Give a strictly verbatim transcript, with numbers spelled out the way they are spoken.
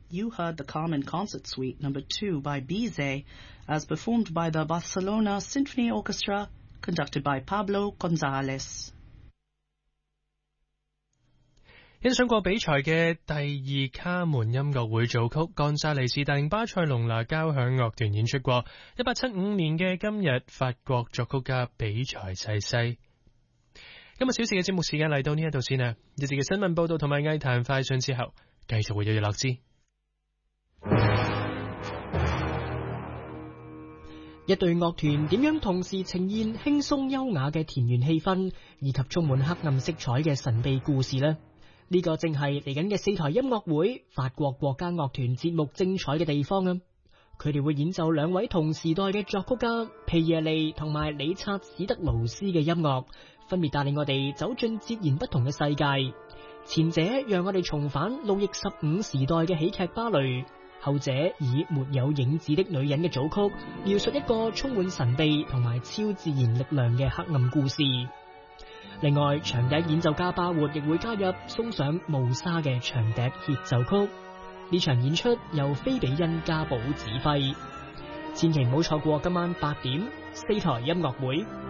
you heard the Carmen Concert Suite number two by Bizet, as performed by the Barcelona Symphony Orchestra, conducted by Pablo Gonzalez. 欣賞過比賽嘅第二卡門音樂會組曲，岡薩利斯帶領巴塞隆拿交響樂團演出過。一八七五年嘅今日，法國作曲家比才逝世。今日小時嘅節目時間嚟到呢一度先啦，一節嘅新聞報道同埋藝壇快訊之後，繼續會有嘢樂知。 一隊樂團點樣同時呈現輕鬆優雅嘅田園氣氛，以及充滿黑暗色彩嘅神秘故事呢？呢個正係嚟緊嘅四台音樂會法國國家樂團節目精彩嘅地方啊！佢哋會演奏兩位同時代嘅作曲家皮耶利同埋理察史德勞斯嘅音樂，分別帶領我哋走進截然不同嘅世界。前者讓我哋重返路易十五時代嘅喜劇芭蕾，後者以沒有影子的女人嘅組曲，描述一個充滿神秘同埋超自然力量嘅黑暗故事。另外，長笛演奏家巴活亦會加入送上霧沙嘅長笛協奏曲。呢場演出由菲比恩加寶指揮，千祈唔好錯過今晚八點四台音樂會。